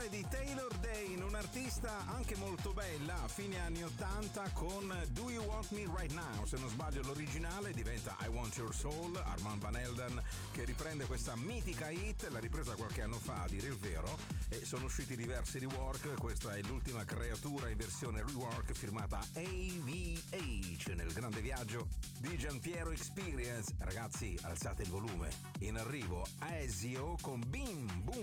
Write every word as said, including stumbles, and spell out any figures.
versione di Taylor Dane, un'artista anche molto bella, a fine anni ottanta, con Do You Want Me Right Now. Se non sbaglio l'originale diventa I Want Your Soul, Armand Van Helden che riprende questa mitica hit, l'ha ripresa qualche anno fa a dire il vero, e sono usciti diversi rework. Questa è l'ultima creatura in versione rework firmata A V H nel grande viaggio di Giampiero Experience. Ragazzi, alzate il volume, in arrivo Aesio con Bim Boom.